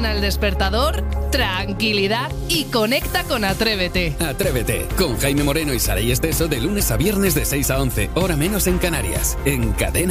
suena el despertador, tranquilidad y conecta con Atrévete. Atrévete, con Jaime Moreno y Saray Esteso de lunes a viernes de 6 a 11, hora menos en Canarias, en Cadena